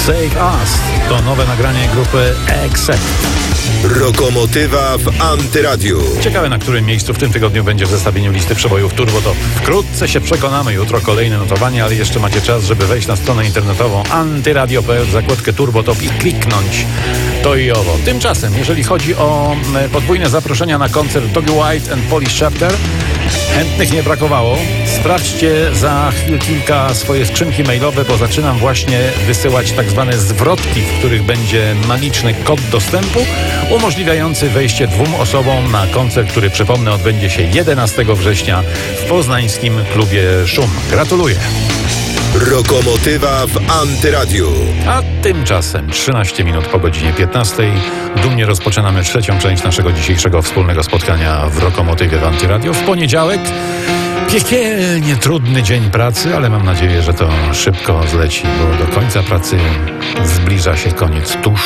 Save Us to nowe nagranie grupy Accept. Rokomotywa w Antyradiu. Ciekawe, na którym miejscu w tym tygodniu będzie w zestawieniu listy przebojów Turbo Top. Wkrótce się przekonamy, jutro kolejne notowanie, ale jeszcze macie czas, żeby wejść na stronę internetową antyradio.pl w zakładkę Turbo Top i kliknąć to i owo. Tymczasem, jeżeli chodzi o podwójne zaproszenia na koncert Doggy White and Polish Chapter, chętnych nie brakowało. Sprawdźcie za kilka swoje skrzynki mailowe, bo zaczynam właśnie wysyłać tak zwane zwrotki, w których będzie magiczny kod dostępu umożliwiający wejście 2 osobom na koncert, który, przypomnę, odbędzie się 11 września w poznańskim klubie Szum. Gratuluję! Rokomotywa w Antyradiu. A tymczasem 13 minut po godzinie 15. Dumnie rozpoczynamy trzecią część naszego dzisiejszego wspólnego spotkania w Rokomotywie w Antyradio. W poniedziałek piekielnie trudny dzień pracy, ale mam nadzieję, że to szybko zleci, bo do końca pracy zbliża się koniec tuż